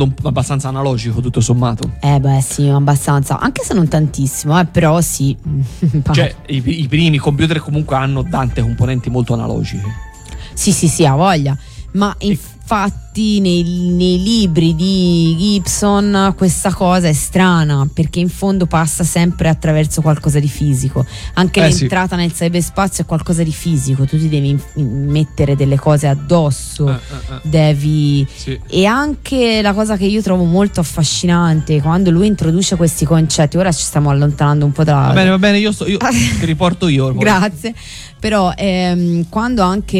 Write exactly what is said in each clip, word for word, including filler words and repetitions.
abbastanza analogico tutto sommato. Eh beh sì, abbastanza, anche se non tantissimo, eh, però sì. Cioè i, i primi computer comunque hanno tante componenti molto analogiche. Sì sì sì, ha voglia. Ma infatti nei, nei libri di Gibson questa cosa è strana, perché in fondo passa sempre attraverso qualcosa di fisico. Anche eh, l'entrata sì. nel cyberspazio è qualcosa di fisico, tu ti devi mettere delle cose addosso, eh, eh, eh. devi sì. E anche la cosa che io trovo molto affascinante quando lui introduce questi concetti, ora ci stiamo allontanando un po' da... Va bene, va bene, io, sto, io ti riporto io. Grazie. Però ehm, quando anche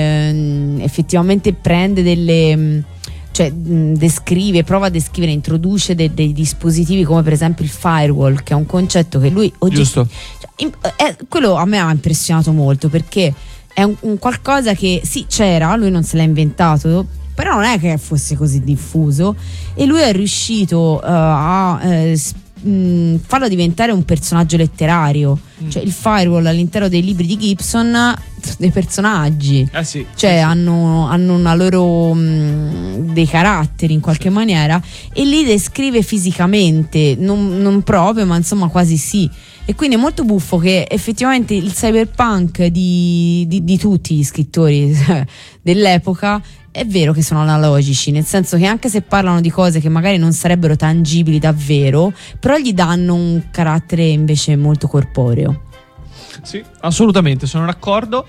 ehm, effettivamente prende delle, cioè mh, descrive, prova a descrivere, introduce de- dei dispositivi come per esempio il firewall, che è un concetto che lui Giusto. Cioè, in, è, quello a me ha impressionato molto, perché è un, un qualcosa che sì c'era, lui non se l'ha inventato, però non è che fosse così diffuso, e lui è riuscito uh, a uh, mh, farlo diventare un personaggio letterario. Mm. Cioè il firewall all'interno dei libri di Gibson, dei personaggi, eh sì, cioè sì, hanno, hanno una loro mh, dei caratteri in qualche sì. maniera, e li descrive fisicamente, non, non proprio, ma insomma quasi sì. E quindi è molto buffo che effettivamente il cyberpunk di, di, di tutti gli scrittori dell'epoca è vero che sono analogici, nel senso che anche se parlano di cose che magari non sarebbero tangibili davvero, però gli danno un carattere invece molto corporeo. Sì, assolutamente, sono d'accordo.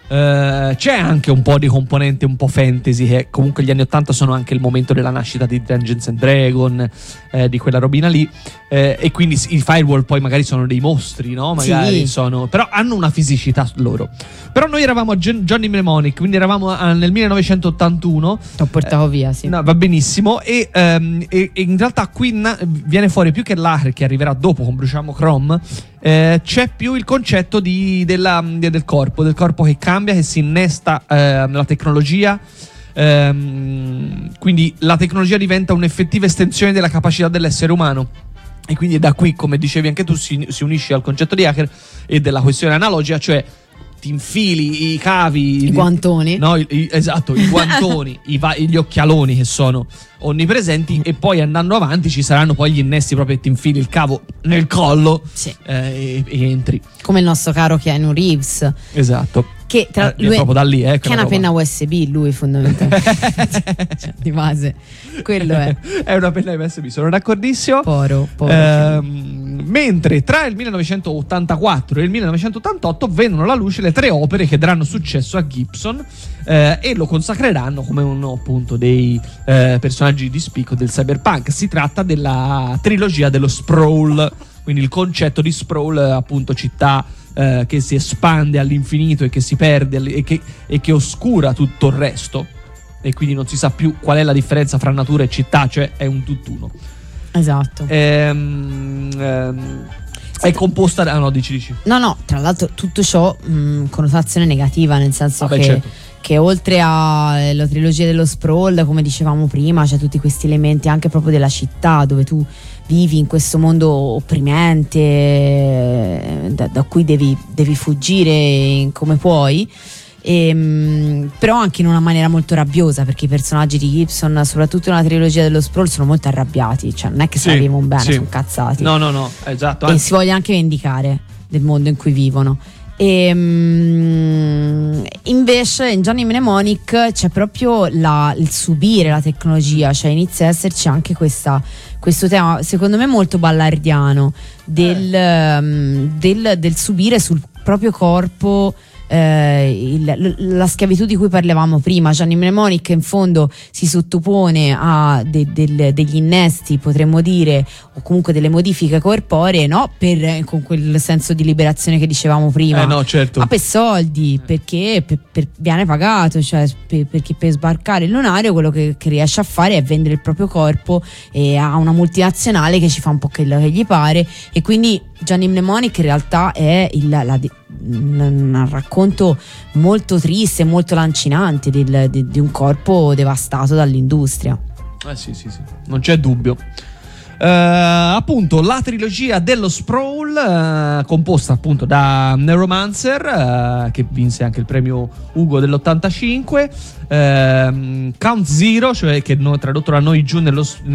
Uh, c'è anche un po' di componente un po' fantasy, che comunque gli anni ottanta sono anche il momento della nascita di Dungeons and Dragons, eh, di quella robina lì, eh, e quindi i firewall poi magari sono dei mostri, no? Magari sì. sono, però hanno una fisicità loro. Però noi eravamo a Gen- Johnny Mnemonic, quindi eravamo a, nel millenovecentottantuno. T'ho portato eh, via, sì. No, va benissimo. E, um, e, e in realtà qui na- viene fuori più che l'hacker, che arriverà dopo con Bruciamo Chrome. Eh, c'è più il concetto di, della, del corpo, del corpo che cambia, che si innesta eh, la tecnologia. Ehm, quindi la tecnologia diventa un'effettiva estensione della capacità dell'essere umano. E quindi da qui, come dicevi anche tu, si, si unisce al concetto di hacker e della questione analogica, cioè ti infili i cavi, i guantoni, no, i, i, esatto, i guantoni, i va- gli occhialoni che sono onnipresenti, e poi andando avanti ci saranno poi gli innesti proprio, e ti infili il cavo nel collo, sì. eh, e, e entri, come il nostro caro Keanu Reeves, esatto, che tra eh, lui è proprio da lì, eh, che è una penna U S B, lui fondamentalmente cioè, di base quello è è una penna U S B, sono d'accordissimo. Poro, poro. Ehm, mentre tra il millenovecentottantaquattro e il millenovecentottantotto vengono alla luce le tre opere che daranno successo a Gibson, eh, e lo consacreranno come uno appunto dei eh, personaggi di spicco del cyberpunk. Si tratta della trilogia dello sprawl, quindi il concetto di sprawl, appunto città eh, che si espande all'infinito e che si perde e che, e che oscura tutto il resto, e quindi non si sa più qual è la differenza fra natura e città, cioè è un tutt'uno. Esatto. Ehm, ehm, è composta da... Ah, no, dici, dici. No, no, tra l'altro tutto ciò mh, connotazione negativa, nel senso Vabbè, che, certo. che oltre alla trilogia dello sprawl, come dicevamo prima, c'è tutti questi elementi anche proprio della città, dove tu vivi in questo mondo opprimente, da, da cui devi, devi fuggire come puoi. E, però anche in una maniera molto rabbiosa, perché i personaggi di Gibson, soprattutto nella trilogia dello sprawl, sono molto arrabbiati, cioè non è che sì, se la vivono bene, sì. sono cazzati, no no no esatto, e anzi. si vogliono anche vendicare del mondo in cui vivono. E um, invece in Johnny Mnemonic c'è proprio la, il subire la tecnologia, cioè inizia a esserci anche questa, questo tema secondo me molto ballardiano del, eh. um, del, del subire sul proprio corpo eh, il, la schiavitù di cui parlavamo prima. Johnny Mnemonic in fondo si sottopone a de, del, degli innesti, potremmo dire, o comunque delle modifiche corporee, no? Per, con quel senso di liberazione che dicevamo prima, eh no, certo. ma per soldi, perché per, per, viene pagato, cioè per, perché per sbarcare il lunario quello che, che riesce a fare è vendere il proprio corpo e a una multinazionale che ci fa un po' quello che gli pare. E quindi Johnny Mnemonic in realtà è il, la, un racconto molto triste, molto lancinante del, di, di un corpo devastato dall'industria. Eh sì sì sì, non c'è dubbio. Uh, appunto la trilogia dello Sprawl, uh, composta appunto da Neuromancer, uh, che vinse anche il premio Ugo dell'ottantacinque, uh, Count Zero, cioè che no, tradotto da noi giù nello,